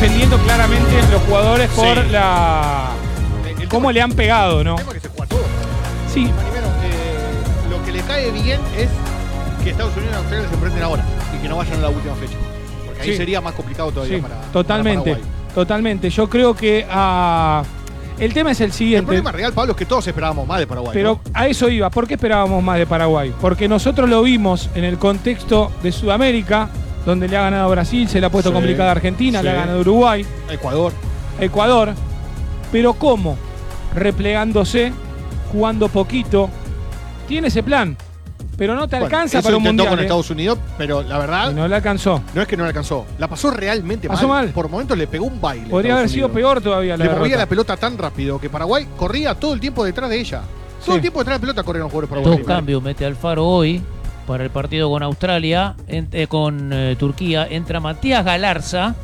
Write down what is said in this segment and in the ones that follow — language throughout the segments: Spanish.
defendiendo claramente los jugadores por cómo le han pegado, ¿no? El tema es que se juega todo. Sí. Primero, lo que le cae bien es que Estados Unidos y Australia se enfrenten ahora y que no vayan a la última fecha. Porque ahí sería más complicado todavía para totalmente. Paraguay. Totalmente. Yo creo que el tema es el siguiente. El problema real, Pablo, es que todos esperábamos más de Paraguay. Pero ¿no? a eso iba. ¿Por qué esperábamos más de Paraguay? Porque nosotros lo vimos en el contexto de Sudamérica, donde le ha ganado Brasil, se le ha puesto complicada a Argentina, le ha ganado Uruguay. Ecuador. Pero ¿cómo? Replegándose, jugando poquito. Tiene ese plan, pero no te alcanza para un mundial. Con Estados Unidos, pero la verdad... Y no le alcanzó. No es que no le alcanzó. La pasó realmente mal. Por momentos le pegó un baile. Podría haber sido peor todavía la derrota. Le movía la pelota tan rápido que Paraguay corría todo el tiempo detrás de ella. Todo el tiempo detrás de la pelota corrían los jugadores paraguayos. Dos cambios mete Alfaro hoy para el partido con Australia, con Turquía. Entra Matías Galarza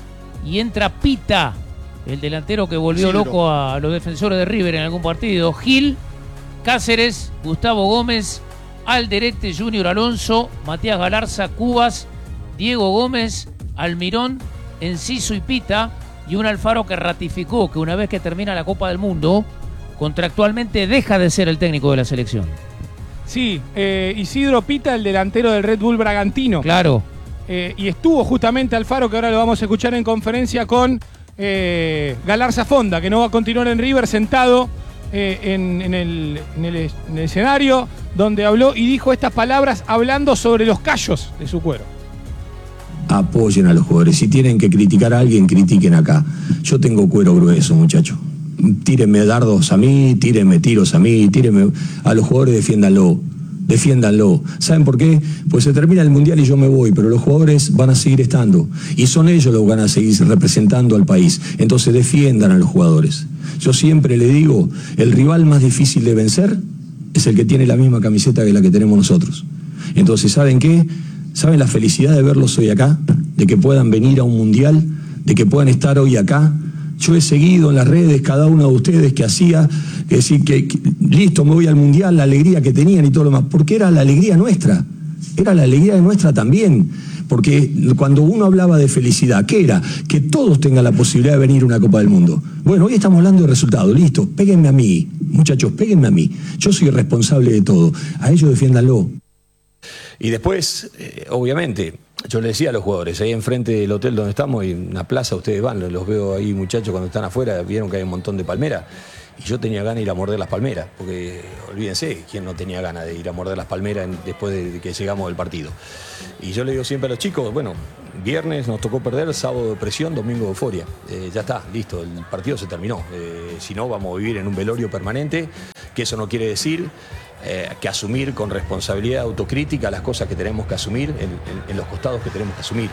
y entra Pita, el delantero que volvió loco a los defensores de River en algún partido. Gil, Cáceres, Gustavo Gómez, Alderete, Junior Alonso, Matías Galarza, Cubas, Diego Gómez, Almirón, Enciso y Pita, y un Alfaro que ratificó que una vez que termina la Copa del Mundo, contractualmente deja de ser el técnico de la selección. Sí, Isidro Pita, el delantero del Red Bull Bragantino. Claro. Y estuvo justamente Alfaro, que ahora lo vamos a escuchar en conferencia con Galarza Fonda, que no va a continuar en River, sentado en el escenario, donde habló y dijo estas palabras hablando sobre los callos de su cuero. Apoyen a los jugadores. Si tienen que criticar a alguien, critiquen acá. Yo tengo cuero grueso, muchachos. Tírenme dardos a mí, tírenme tiros a mí, tírenme a los jugadores, defiéndanlo. ¿Saben por qué? Pues se termina el mundial y yo me voy, pero los jugadores van a seguir estando y son ellos los que van a seguir representando al país. Entonces defiendan a los jugadores. Yo siempre le digo, el rival más difícil de vencer es el que tiene la misma camiseta que la que tenemos nosotros. Entonces, ¿saben qué? ¿Saben la felicidad de verlos hoy acá? De que puedan venir a un mundial, de que puedan estar hoy acá. Yo he seguido en las redes cada uno de ustedes que hacía, decir que listo, me voy al mundial, la alegría que tenían y todo lo demás, porque era la alegría nuestra, era la alegría de nuestra también, porque cuando uno hablaba de felicidad, ¿qué era? Que todos tengan la posibilidad de venir a una Copa del Mundo. Bueno, hoy estamos hablando de resultados, listo, péguenme a mí, muchachos, péguenme a mí, yo soy responsable de todo, a ellos defiéndanlo. Y después, obviamente, yo le decía a los jugadores, ahí enfrente del hotel donde estamos, y en una plaza, ustedes van, los veo ahí muchachos cuando están afuera, vieron que hay un montón de palmeras, y yo tenía ganas de ir a morder las palmeras, porque olvídense, ¿quién no tenía ganas de ir a morder las palmeras después de que llegamos del partido? Y yo le digo siempre a los chicos, bueno, viernes nos tocó perder, sábado depresión, domingo euforia, ya está, listo, el partido se terminó, si no vamos a vivir en un velorio permanente, que eso no quiere decir que asumir con responsabilidad autocrítica las cosas que tenemos que asumir en los costados que tenemos que asumir.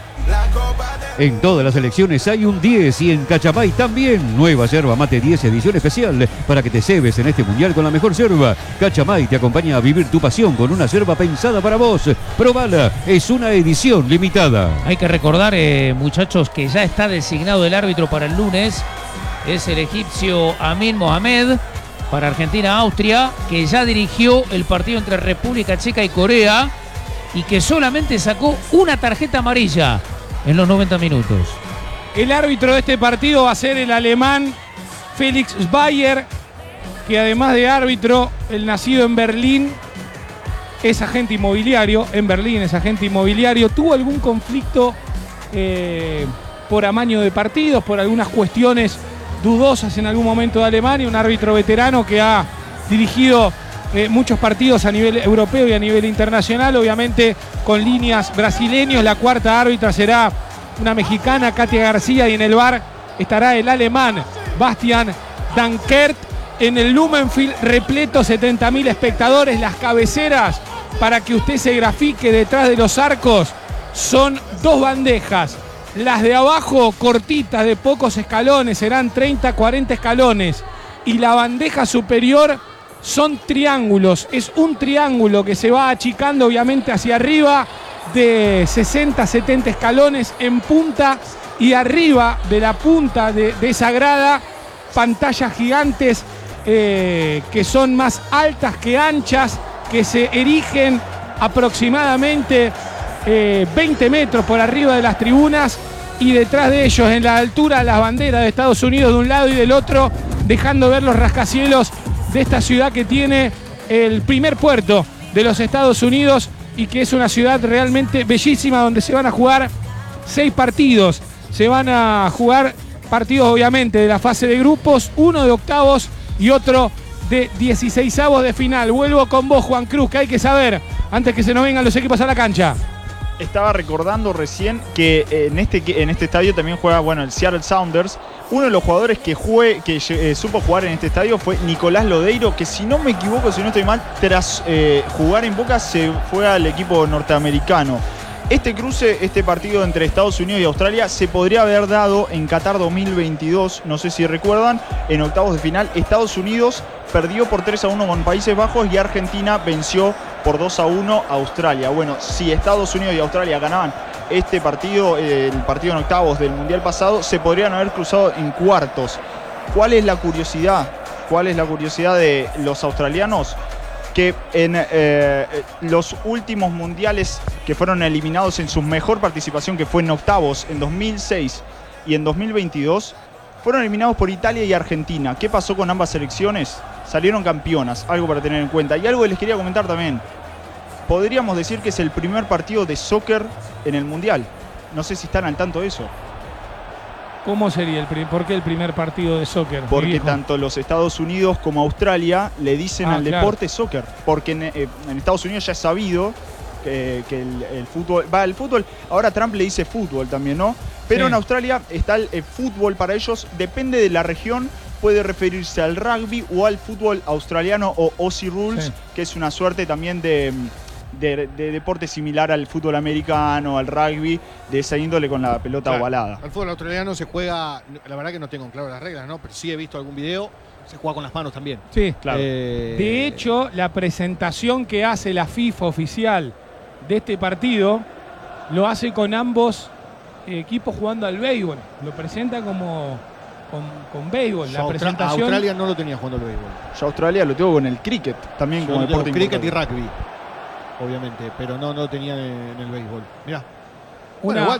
En todas las elecciones hay un 10 y en Cachamay también. Nueva yerba mate 10 edición especial para que te cebes en este mundial con la mejor yerba. Cachamay te acompaña a vivir tu pasión con una yerba pensada para vos. Probala, es una edición limitada. Hay que recordar, muchachos, que ya está designado el árbitro para el lunes. Es el egipcio Amin Mohamed para Argentina-Austria, que ya dirigió el partido entre República Checa y Corea y que solamente sacó una tarjeta amarilla en los 90 minutos. El árbitro de este partido va a ser el alemán Felix Bayer, que además de árbitro, el nacido en Berlín, es agente inmobiliario. En Berlín es agente inmobiliario. Tuvo algún conflicto por amaño de partidos, por algunas cuestiones dudosas en algún momento de Alemania. Un árbitro veterano que ha dirigido muchos partidos a nivel europeo y a nivel internacional, obviamente con líneas brasileños. La cuarta árbitra será una mexicana, Katia García, y en el VAR estará el alemán Bastian Dankert. En el Lumenfield repleto, 70.000 espectadores. Las cabeceras, para que usted se grafique detrás de los arcos, son dos bandejas. Las de abajo, cortitas, de pocos escalones, serán 30, 40 escalones. Y la bandeja superior son triángulos. Es un triángulo que se va achicando, obviamente, hacia arriba, de 60, 70 escalones en punta. Y arriba de la punta de esa grada, pantallas gigantes que son más altas que anchas, que se erigen aproximadamente 20 metros por arriba de las tribunas, y detrás de ellos, en la altura, las banderas de Estados Unidos de un lado y del otro, dejando ver los rascacielos de esta ciudad que tiene el primer puerto de los Estados Unidos y que es una ciudad realmente bellísima, donde se van a jugar 6 partidos. Se van a jugar partidos, obviamente, de la fase de grupos, uno de octavos y otro de 16avos de final. Vuelvo con vos, Juan Cruz, que hay que saber antes que se nos vengan los equipos a la cancha. Estaba recordando recién que en este estadio también juega, el Seattle Sounders. Uno de los jugadores que supo jugar en este estadio fue Nicolás Lodeiro, que si no me equivoco, si no estoy mal, tras jugar en Boca se fue al equipo norteamericano. Este partido entre Estados Unidos y Australia se podría haber dado en Qatar 2022, no sé si recuerdan, en octavos de final. Estados Unidos perdió por 3-1 con Países Bajos y Argentina venció por 2-1 a Australia. Bueno, si Estados Unidos y Australia ganaban este partido, el partido en octavos del Mundial pasado, se podrían haber cruzado en cuartos. ¿Cuál es la curiosidad? ¿Cuál es la curiosidad de los australianos? Que en los últimos mundiales que fueron eliminados en su mejor participación, que fue en octavos en 2006 y en 2022, fueron eliminados por Italia y Argentina. ¿Qué pasó con ambas selecciones? Salieron campeonas, algo para tener en cuenta. Y algo que les quería comentar también. Podríamos decir que es el primer partido de soccer en el mundial. No sé si están al tanto de eso. ¿Cómo sería por qué el primer partido de soccer? Porque tanto los Estados Unidos como Australia le dicen al deporte soccer. Porque en Estados Unidos ya es sabido que el fútbol, ahora Trump le dice fútbol también, ¿no? Pero sí. En Australia está el fútbol para ellos, depende de la región, puede referirse al rugby o al fútbol australiano o Aussie Rules, sí, que es una suerte también de deporte similar al fútbol americano, al rugby, de esa índole con la pelota ovalada. El fútbol australiano se juega, la verdad que no tengo claro las reglas, ¿no? Pero sí he visto algún video, se juega con las manos también. Sí, claro. De hecho, la presentación que hace la FIFA oficial de este partido lo hace con ambos equipos jugando al béisbol. Lo presenta como con béisbol. La presentación... Australia no lo tenía jugando al béisbol. Yo Australia lo tengo con el cricket, también como deporte cricket y rugby, obviamente, pero no lo tenía en el béisbol. Mirá. Bueno, igual,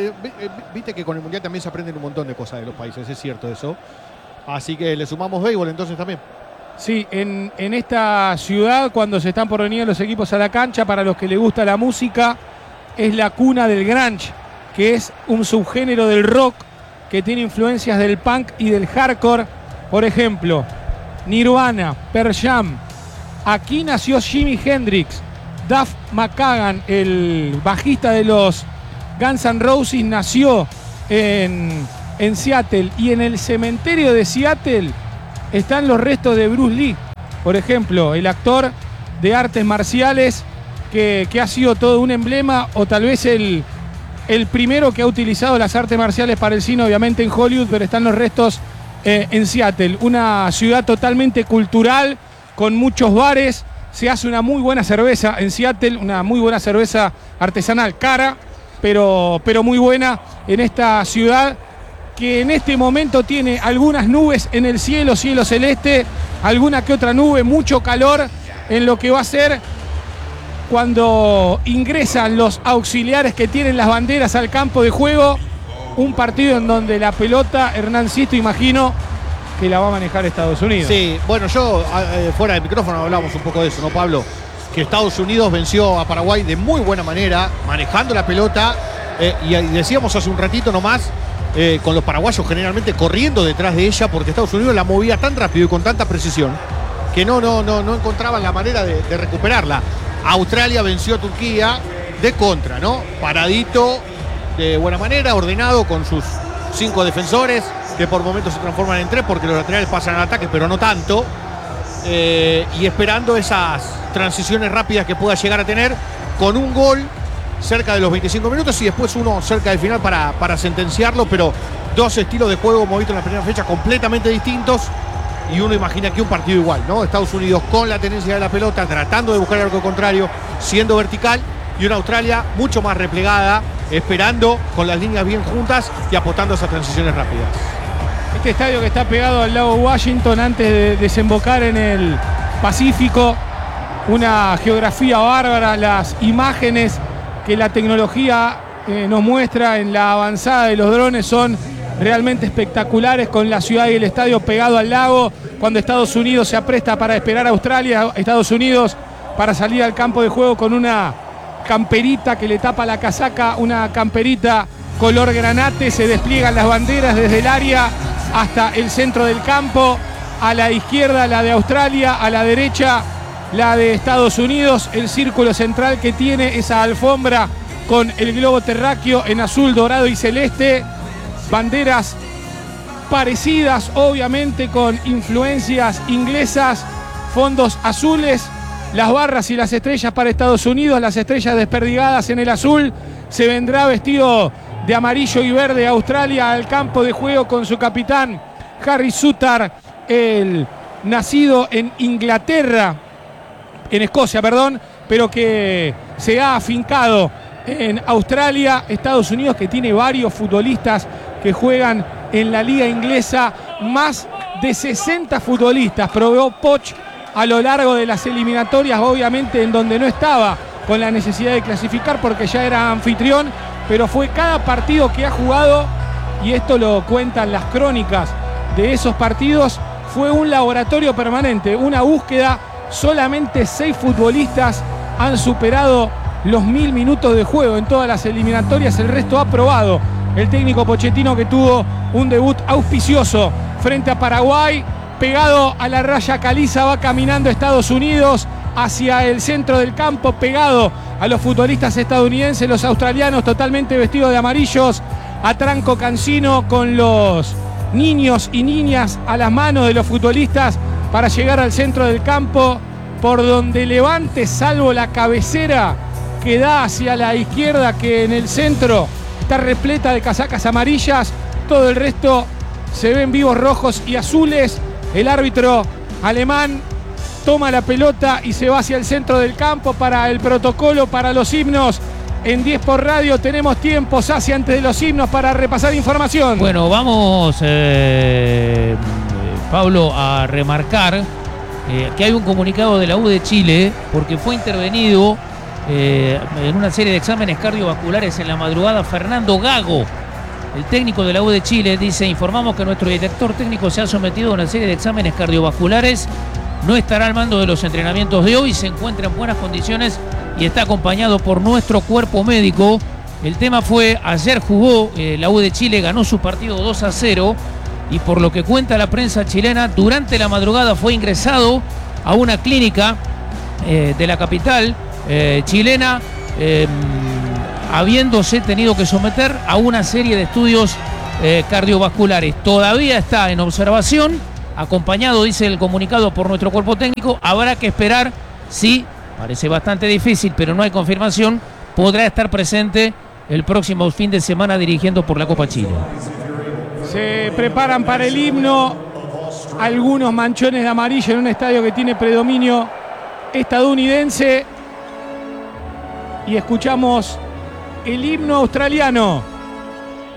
viste que con el Mundial también se aprenden un montón de cosas de los países, es cierto eso. Así que le sumamos béisbol entonces también. Sí, en esta ciudad, cuando se están por venir los equipos a la cancha, para los que les gusta la música, es la cuna del grunge, que es un subgénero del rock que tiene influencias del punk y del hardcore. Por ejemplo, Nirvana, Pearl Jam. Aquí nació Jimi Hendrix. Duff McKagan, el bajista de los Guns N' Roses, nació en Seattle. Y en el cementerio de Seattle están los restos de Bruce Lee. Por ejemplo, el actor de artes marciales que ha sido todo un emblema, o tal vez el primero que ha utilizado las artes marciales para el cine, obviamente en Hollywood, pero están los restos en Seattle. Una ciudad totalmente cultural, con muchos bares. Se hace una muy buena cerveza en Seattle, una muy buena cerveza artesanal, cara, pero muy buena en esta ciudad, que en este momento tiene algunas nubes en el cielo celeste, alguna que otra nube, mucho calor en lo que va a ser cuando ingresan los auxiliares que tienen las banderas al campo de juego. Un partido en donde la pelota, Hernán Sisto, imagino que la va a manejar Estados Unidos. Sí, bueno, yo fuera del micrófono hablamos un poco de eso, ¿no, Pablo? Que Estados Unidos venció a Paraguay de muy buena manera, manejando la pelota, y decíamos hace un ratito nomás, con los paraguayos generalmente corriendo detrás de ella, porque Estados Unidos la movía tan rápido y con tanta precisión que no encontraban la manera de recuperarla. Australia venció a Turquía de contra, ¿no? Paradito, de buena manera, ordenado, con sus 5 defensores, que por momentos se transforman en 3 porque los laterales pasan al ataque, pero no tanto, y esperando esas transiciones rápidas que pueda llegar a tener, con un gol cerca de los 25 minutos y después uno cerca del final para sentenciarlo, pero dos estilos de juego movidos en la primera fecha completamente distintos, y uno imagina que un partido igual, ¿no? Estados Unidos con la tenencia de la pelota, tratando de buscar el arco contrario, siendo vertical, y una Australia mucho más replegada, esperando con las líneas bien juntas y apostando a esas transiciones rápidas. Este estadio que está pegado al lago Washington antes de desembocar en el Pacífico, una geografía bárbara, las imágenes que la tecnología nos muestra en la avanzada de los drones son realmente espectaculares, con la ciudad y el estadio pegado al lago, cuando Estados Unidos se apresta para esperar a Australia, Estados Unidos para salir al campo de juego con una camperita que le tapa la casaca, una camperita color granate, se despliegan las banderas desde el área hasta el centro del campo, a la izquierda la de Australia, a la derecha la de Estados Unidos, el círculo central que tiene esa alfombra con el globo terráqueo en azul, dorado y celeste, banderas parecidas, obviamente con influencias inglesas, fondos azules, las barras y las estrellas para Estados Unidos, las estrellas desperdigadas en el azul. Se vendrá vestido de amarillo y verde Australia al campo de juego con su capitán Harry Suter, el nacido en Inglaterra, en Escocia, perdón, pero que se ha afincado en Australia. Estados Unidos, que tiene varios futbolistas que juegan en la liga inglesa, más de 60 futbolistas probó Poch a lo largo de las eliminatorias, obviamente en donde no estaba con la necesidad de clasificar porque ya era anfitrión, pero fue cada partido que ha jugado, y esto lo cuentan las crónicas de esos partidos, fue un laboratorio permanente, una búsqueda. Solamente 6 futbolistas han superado los 1000 minutos de juego en todas las eliminatorias, el resto ha probado. El técnico Pochettino, que tuvo un debut auspicioso frente a Paraguay, pegado a la raya caliza, va caminando Estados Unidos hacia el centro del campo, pegado a los futbolistas estadounidenses, los australianos totalmente vestidos de amarillos, a tranco cansino con los niños y niñas a las manos de los futbolistas para llegar al centro del campo, por donde levante, salvo la cabecera que da hacia la izquierda, que en el centro está repleta de casacas amarillas, todo el resto se ven vivos rojos y azules. El árbitro alemán toma la pelota y se va hacia el centro del campo para el protocolo, para los himnos. En 10 por radio tenemos tiempo, Sassi, antes de los himnos, para repasar información. Bueno, vamos, Pablo, a remarcar que hay un comunicado de la U de Chile porque fue intervenido en una serie de exámenes cardiovasculares en la madrugada Fernando Gago. El técnico de la U de Chile dice: informamos que nuestro director técnico se ha sometido a una serie de exámenes cardiovasculares, no estará al mando de los entrenamientos de hoy, se encuentra en buenas condiciones y está acompañado por nuestro cuerpo médico. El tema fue, ayer jugó, la U de Chile ganó su partido 2-0 y por lo que cuenta la prensa chilena, durante la madrugada fue ingresado a una clínica de la capital chilena, habiéndose tenido que someter a una serie de estudios cardiovasculares. Todavía está en observación, acompañado, dice el comunicado, por nuestro cuerpo técnico. Habrá que esperar si, parece bastante difícil, pero no hay confirmación, podrá estar presente el próximo fin de semana dirigiendo por la Copa Chile. Se preparan para el himno algunos manchones de amarillo en un estadio que tiene predominio estadounidense. Y escuchamos el himno australiano.